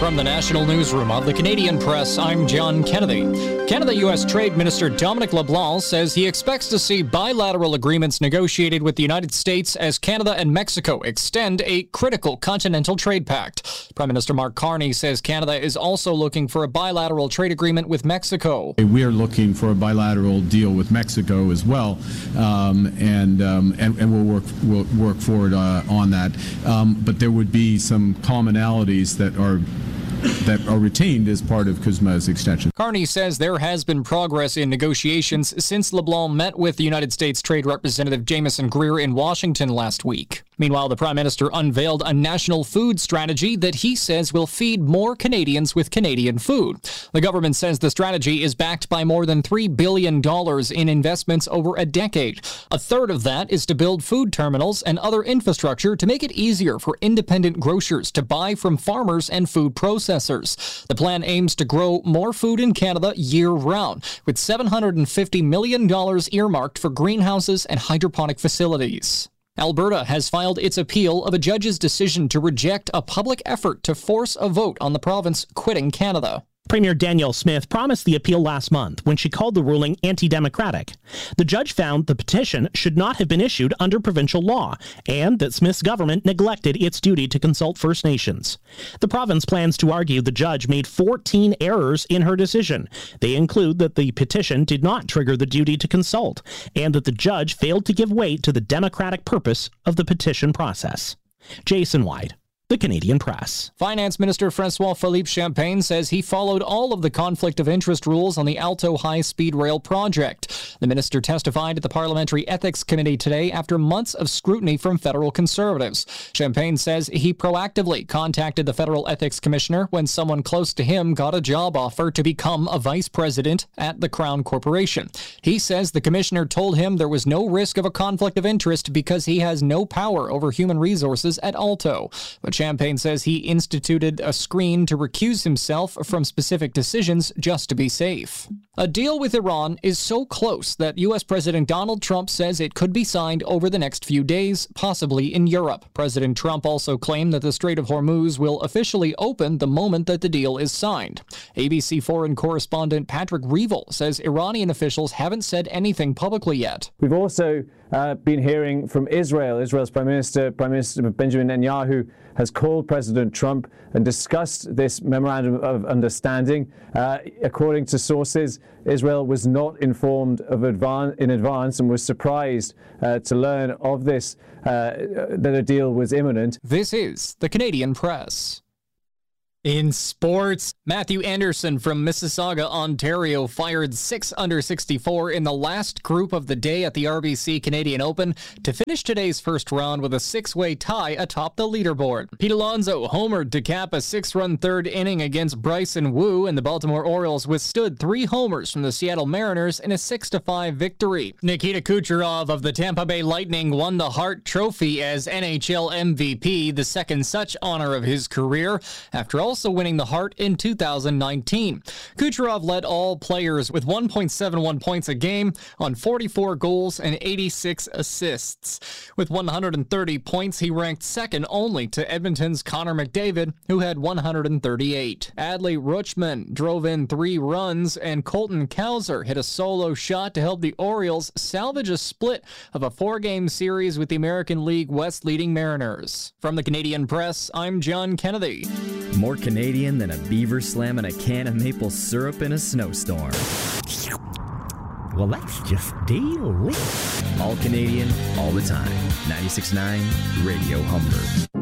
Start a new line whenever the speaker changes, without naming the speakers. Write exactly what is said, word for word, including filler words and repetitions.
From the National Newsroom of the Canadian Press, I'm John Kennedy. Canada-U S Trade Minister Dominic LeBlanc says he expects to see bilateral agreements negotiated with the United States as Canada and Mexico extend a critical continental trade pact. Prime Minister Mark Carney says Canada is also looking for a bilateral trade agreement with Mexico.
We are looking for a bilateral deal with Mexico as well, um, and, um, and and we'll work we'll work forward uh, on that. Um, but there would be some commonalities that are that are retained as part of CUSMA's extension.
Carney says there has been progress in negotiations since LeBlanc met with the United States Trade Representative Jameson Greer in Washington last week. Meanwhile, the Prime Minister unveiled a national food strategy that he says will feed more Canadians with Canadian food. The government says the strategy is backed by more than three billion dollars in investments over a decade. A third of that is to build food terminals and other infrastructure to make it easier for independent grocers to buy from farmers and food processors. The plan aims to grow more food in Canada year-round, with seven hundred fifty million dollars earmarked for greenhouses and hydroponic facilities. Alberta has filed its appeal of a judge's decision to reject a public effort to force a vote on the province quitting Canada.
Premier Danielle Smith promised the appeal last month when she called the ruling anti-democratic. The judge found the petition should not have been issued under provincial law and that Smith's government neglected its duty to consult First Nations. The province plans to argue the judge made fourteen errors in her decision. They include that the petition did not trigger the duty to consult and that the judge failed to give weight to the democratic purpose of the petition process. Jason White, The Canadian Press.
Finance Minister François-Philippe Champagne says he followed all of the conflict of interest rules on the Alto high-speed rail project. The minister testified at the Parliamentary Ethics Committee today after months of scrutiny from federal Conservatives. Champagne says he proactively contacted the Federal Ethics Commissioner when someone close to him got a job offer to become a vice president at the Crown Corporation. He says the commissioner told him there was no risk of a conflict of interest because he has no power over human resources at Alto. But Champagne says he instituted a screen to recuse himself from specific decisions just to be safe. A deal with Iran is so close that U S President Donald Trump says it could be signed over the next few days, possibly in Europe. President Trump also claimed that the Strait of Hormuz will officially open the moment that the deal is signed. A B C foreign correspondent Patrick Reevell says Iranian officials haven't said anything publicly yet.
We've also uh, been hearing from Israel. Israel's Prime Minister, Prime Minister Benjamin Netanyahu, has called President Trump and discussed this memorandum of understanding. Uh, according to sources, Israel was not informed of advan- in advance and was surprised uh, to learn of this, uh, that a deal was imminent.
This is the Canadian Press. In sports, Matthew Anderson from Mississauga, Ontario, fired six under sixty-four in the last group of the day at the R B C Canadian Open to finish today's first round with a six-way tie atop the leaderboard. Pete Alonso homered to cap a six-run third inning against Bryson Wu, and the Baltimore Orioles withstood three homers from the Seattle Mariners in a six to five victory. Nikita Kucherov of the Tampa Bay Lightning won the Hart Trophy as N H L M V P, the second such honor of his career, after all also winning the Hart in two thousand nineteen. Kucherov led all players with one point seven one points a game on forty-four goals and eighty-six assists. With one hundred thirty points, he ranked second only to Edmonton's Connor McDavid, who had one hundred thirty-eight. Adley Rutschman drove in three runs, and Colton Cowser hit a solo shot to help the Orioles salvage a split of a four-game series with the American League West leading Mariners. From the Canadian Press, I'm John Kennedy.
More Canadian than a beaver slamming a can of maple syrup in a snowstorm. Well, that's just delicious. All Canadian, all the time. ninety-six point nine Radio Humber.